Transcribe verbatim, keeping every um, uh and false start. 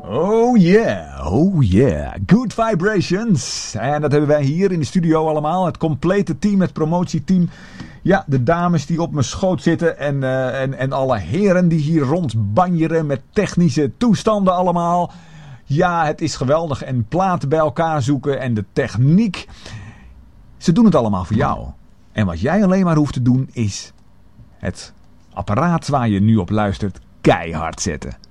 Oh yeah, oh yeah. Good vibrations. En dat hebben wij hier in de studio allemaal. Het complete team, het promotieteam. Ja, de dames die op mijn schoot zitten. En, uh, en, en alle heren die hier rondbanjeren met technische toestanden allemaal. Ja, het is geweldig. En platen bij elkaar zoeken en de techniek. Ze doen het allemaal voor jou. En wat jij alleen maar hoeft te doen is het apparaat waar je nu op luistert keihard zetten.